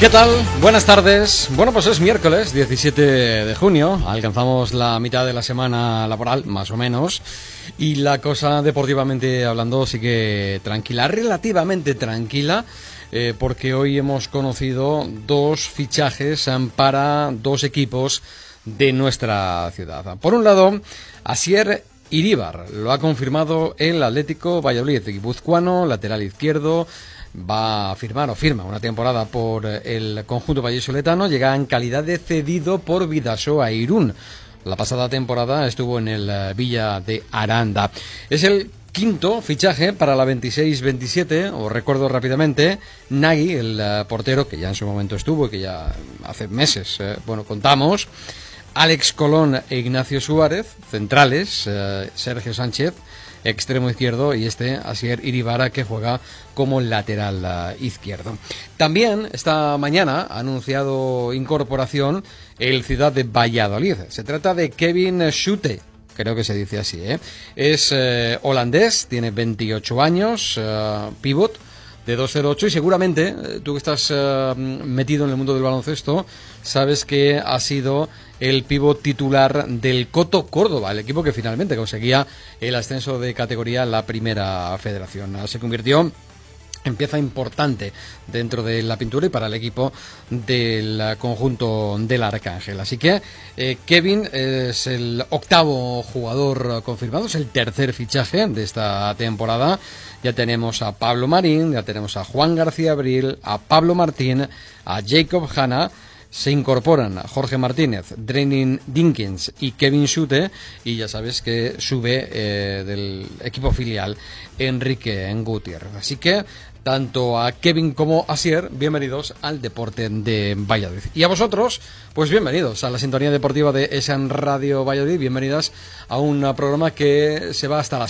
¿Qué tal? Buenas tardes. Bueno, pues es miércoles 17 de junio. Alcanzamos la mitad de la semana laboral, más o menos. Y la cosa, deportivamente hablando, sigue tranquila, relativamente tranquila. Porque hoy hemos conocido dos fichajes para dos equipos de nuestra ciudad. Por un lado, Asier Iríbar lo ha confirmado el Atlético Valladolid, guipuzcoano, lateral izquierdo. Va a firmar o firma una temporada por el conjunto vallisoletano. Llega en calidad de cedido por Bidasoa Irún. La pasada temporada estuvo en el Villa de Aranda. Es el quinto fichaje para la 26-27. Os recuerdo rápidamente, Nagui, el portero que ya en su momento estuvo y que ya hace meses, contamos. Alex Colón e Ignacio Suárez, centrales, Sergio Sánchez, extremo izquierdo, y Asier Iríbar, que juega como lateral izquierdo. También esta mañana ha anunciado incorporación el Ciudad de Valladolid. Se trata de Kevin Schute, creo que se dice así, Es holandés, tiene 28 años, pívot de 2'08", y seguramente tú que estás metido en el mundo del baloncesto sabes que ha sido el pívot titular del Coto Córdoba, el equipo que finalmente conseguía el ascenso de categoría a la primera federación. Se convirtió en pieza importante dentro de la pintura y para el equipo del conjunto del Arcángel. Así que Kevin es el octavo jugador confirmado, es el tercer fichaje de esta temporada. Ya tenemos a Pablo Marín, ya tenemos a Juan García Abril, a Pablo Martín, a Jacob Hanna. Se incorporan Jorge Martínez, Drenin Dinkins y Kevin Schute, y ya sabes que sube del equipo filial Enrique Gutiérrez. Así que tanto a Kevin como a Asier, bienvenidos al deporte de Valladolid. Y a vosotros, pues bienvenidos a la sintonía deportiva de ESAN Radio Valladolid, bienvenidas a un programa que se va hasta las